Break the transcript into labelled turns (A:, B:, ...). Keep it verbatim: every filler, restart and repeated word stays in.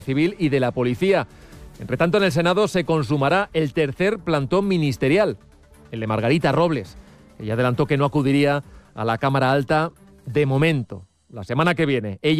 A: Civil y de la Policía. Entre tanto, en el Senado se consumará el tercer plantón ministerial, el de Margarita Robles, que ya adelantó que no acudiría a la Cámara Alta de momento. La semana que viene, ella